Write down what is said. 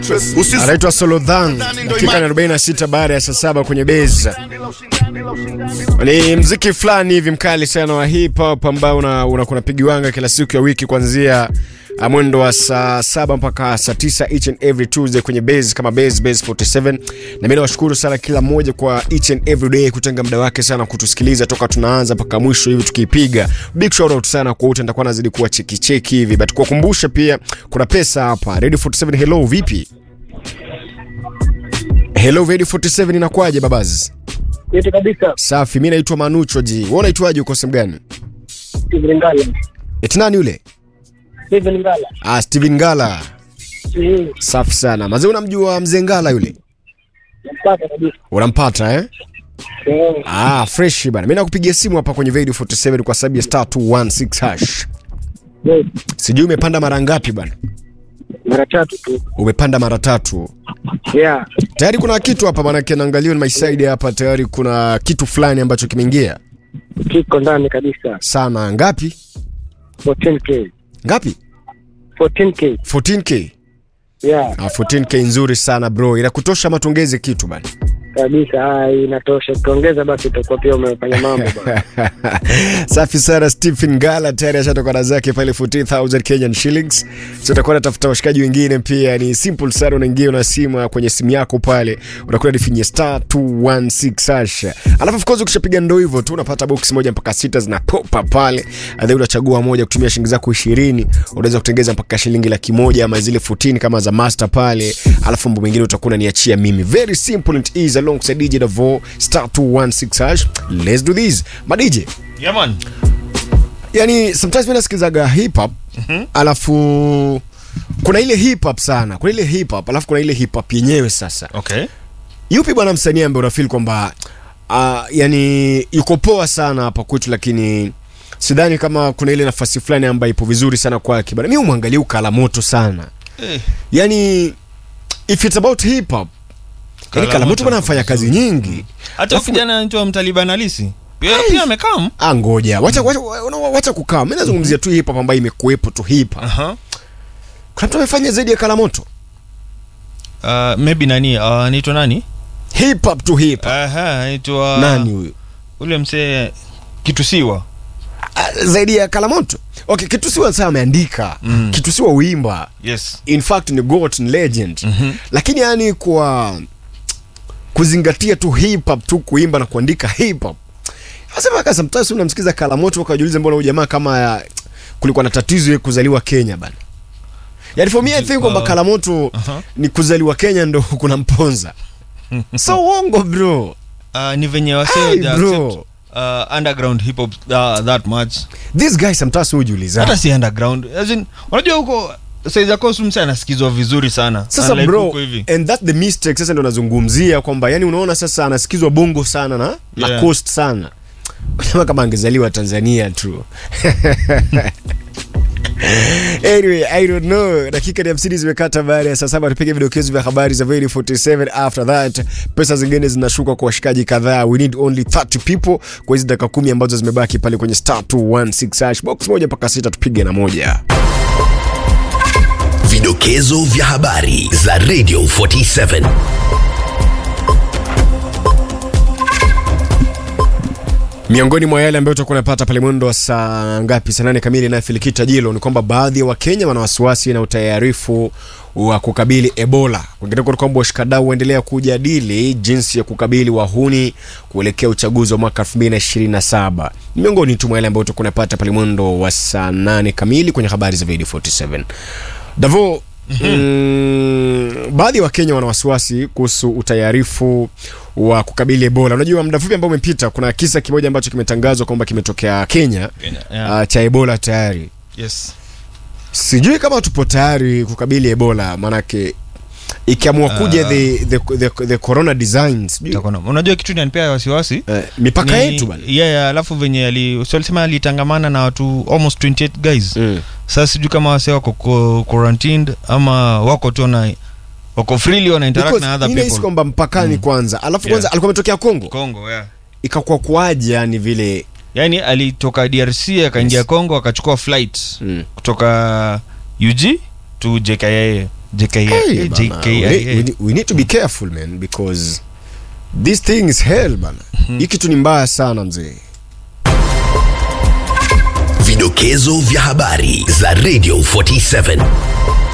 Anaitwa Solodhan, dakika 46 baada ya saa 7 kwenye beza. Ni mziki fulani hivi mkali sana wa hip hop ambao unapigiwanga kila siku ya wiki kuanzia mwendo wa saa 7 mpaka saa 9 each and every Tuesday kwenye base kama base 47. Na mimi nawashukuru sana kila mmoja kwa each and every day kutenga muda wake sana kutusikiliza toka tunaanza mpaka mwisho hivi tukiipiga. Big shout out sana kwa wote, nitakuwa nazidi kuwa cheki hivi. But kukumbusha pia kuna pesa hapa. Radio 47, hello vipi? Hello Radio 47, inakwaje babaz? Yote kabisa. Safi, mimi naitwa Manucho G. Wewe unaitwaje, uko sehemu gani? Steven Ngala. Eti nani yule? Steven Ngala. Steven Ngala. Safi sana. Mazee, unamjua mzee Ngala yule? Nampata kabisa. Unampata eh? Fresh bana. Mimi nakupigia simu hapa kwenye Radio 47 kwa sababu ya *216#. Sijui umepanda mara ngapi bana? Mara 3 tu. Umepanda mara 3. Yeah. Tayari kuna kitu hapa bana, kianaangalia on my side hapa, tayari kuna kitu fulani ambacho kimeingia. Kiko ndani kabisa. Sana ngapi? 14k. Ngapi? 14k. 14k. Yeah. 14k nzuri sana bro. Inakutosha matongeze kitu bana? Kabisa, inatosha. Tuongeza basi tutakuwa pia umefanya mambo bana. Safi sana. Stephen Ngala tayari ashatoka na zake pale 14,000 Kenyan shillings. So tutakuwa natafuta washikaji wengine pia. Ni simple sana, unaingia una simu kwenye simu yako pale, unakuwa definye *216#. Alafu of course ukishapiga ndo hivyo tu unapata box moja mpaka 6 zinapopa pale. Then unachagua moja kutumia shilingi zako 20, unaweza kutengeza mpaka shilingi 100 ama zile 14 kama za master pale. Alafu mambo mengine utakuwa niachia mimi. Very simple and easy alongside DJ Davo *216#. Let's do this. Ma DJ. Yeah man. Yani sometimes mimi nasikizaga hip hop, alafu kuna ile hip hop sana, kuna ile hip hop, alafu kuna ile hip hop yenyewe sasa. Okay. Yupi bwana msanii ambaye unafeel kwamba yani yuko poa sana hapa kwetu, lakini sidhani kama kuna ile nafasi fulani ambayo ipo vizuri sana kwake bwana? Mimi umwangalia ukala moto sana. Yani if it's about hip hop, yani kala moto bwana anafanya kazi nyingi. Hata kijana anaitwa Mtaliban Alisi pia amekam. Ngoja, wacha kukaa. Mimi nazungumzia tu hip hop ambayo imekuepo tu hip hop. Kuna mtu amefanya zaidi ya kala moto? Maybe nani? Anaitwa nani? Hip hop to hip hop. Anaitwa nani huyo? Ule msee Kitusiwa. Zaidi ya kala moto. Okay, Kitusiwa sasa ameandika. Kitusiwa uimba. Yes. In fact ni goat, ni legend. Lakini yani kwa kuzingatia tu hip hop tu, kuimba na kuandika hip hop. Asema kama sometimes unamsikiza kala moto ukajiuliza mbona huyu jamaa kama kulikuwa na tatizo ya kuzaliwa Kenya bana. Yani for me I think kwamba kala moto ni kuzaliwa Kenya ndo kuna mponza. So uongo bro. Ni venye wasee accept underground hip hop that much. This guy sometimes hujiuliza. Hata si underground. As in, unajua huko Saiza Kosum sana anasikizwa vizuri sana. Sasa bro, and that the mistake sasa ndo nazungumzia kwamba yani unaona sasa anasikizwa bongo sana na coast sana. Kama angezaliwa Tanzania tu. Anyway, I don't know. Dakika 50 zimekata baada ya saa 7, tupige vidokezo vya habari za Radio 47. After that, pesa zingine zinashuka kwa washikaji kadhaa. We need only 30 people kwa hizo dakika 10 ambazo zimebaki pale kwenye *216#. Box moja mpaka 6 tupige na moja. Vidokezo vya habari za Radio 47. Miongoni mwa yale ambayo tutakuwa tunapata pale mwendo wa saa ngapi, saa 8 kamili na Filikita Jilo, ni kwamba baadhi ya Wakenya wana wasiwasi na utayarifu wa kukabili Ebola. Kwingineko kwamba washikadau waendelea kujadili jinsi ya kukabili wahuni kuelekea uchaguzi wa mwaka 2027. Miongoni tu mwa yale ambayo tutakuwa tunapata pale mwendo wa saa 8 kamili kwenye habari za Radio 47. Davo, baadhi ya Wakenya wana wasiwasi kuhusu utayarifu wa kukabili Ebola. Unajua muda mfupi ambao umepita kuna kisa kimoja ambacho kimetangazwa kwamba kimetokea Kenya, cha Ebola tayari. Yes. Sijui kama tupo tayari kukabili Ebola, manake ikiamua kuja the corona designs. Unajua kitu inanipea wasiwasi mipaka yetu bana. Alafu venye alisema alitangamana na watu almost 28 guys. Sasa sijui kama wase wako quarantined ama wako tu na wako freely wana interact na other people. Ina kwamba mpakani kwanza. Alafu kwanza alikuwa ametokea Kongo. Ikakuwa kuaje yani vile? Yani alitoka DRC akaingia Kongo akachukua flight kutoka UG to JKIA. Hey, we need to be careful man, because this thing is hell bana. Hii kitu ni mbaya sana mzee. Vidokezo vya habari za Radio 47.